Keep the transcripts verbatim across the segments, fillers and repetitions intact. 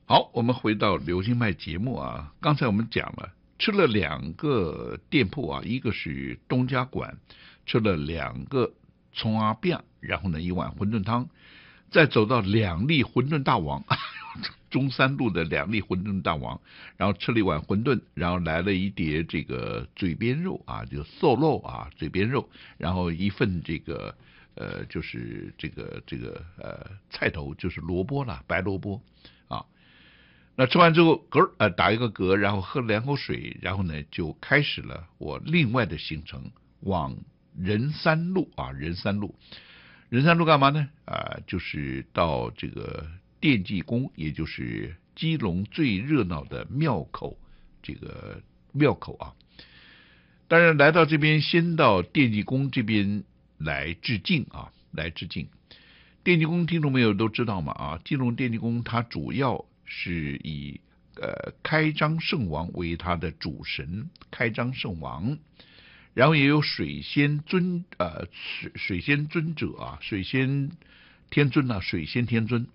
好，我们回到流行派节目啊，刚才我们讲了，吃了两个店铺啊，一个是东家馆，吃了两个葱阿饼，然后呢一碗馄饨汤，再走到两粒馄饨大王，中山路的两粒馄饨大王，然后吃了一碗馄饨，然后来了一碟这个嘴边肉啊，就瘦肉啊，嘴边肉，然后一份这个呃就是这个这个呃菜头，就是萝卜啦，白萝卜啊。那吃完之后，嗝呃打一个嗝，然后喝了两口水，然后呢就开始了我另外的行程，往仁三路啊，仁三路，仁三路干嘛呢？啊、呃，就是到这个奠济宫，也就是基隆最热闹的庙口，这个庙口啊。当然来到这边，先到奠济宫这边来致敬啊，来致敬。奠济宫听众朋友都知道嘛啊，基隆奠济宫它主要是以呃开漳圣王为他的主神，开漳圣王，然后也有水仙尊呃水水仙尊者啊，水仙天尊啊，水仙天尊。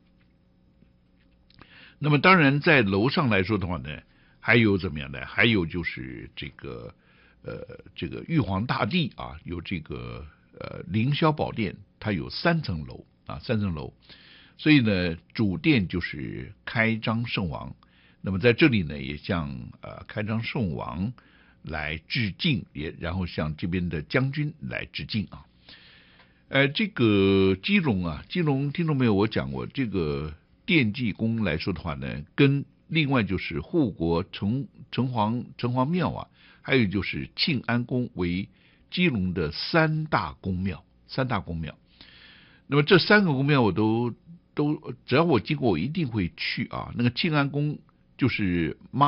那么当然在楼上来说的话呢，还有怎么样呢？还有就是这个呃这个玉皇大帝啊，有这个呃凌霄宝殿，它有三层楼啊，三层楼。所以呢，主殿就是开漳圣王。那么在这里呢，也向呃开漳圣王来致敬，也然后向这边的将军来致敬啊。呃，这个基隆啊，基隆听众朋友我讲过，这个奠济宫来说的话呢，跟另外就是护国城城隍城隍庙啊，还有就是庆安宫为基隆的三大宫庙，三大宫庙。那么这三个宫庙我都。都只要我经过，我一定会去啊。那个庆安宫就是妈。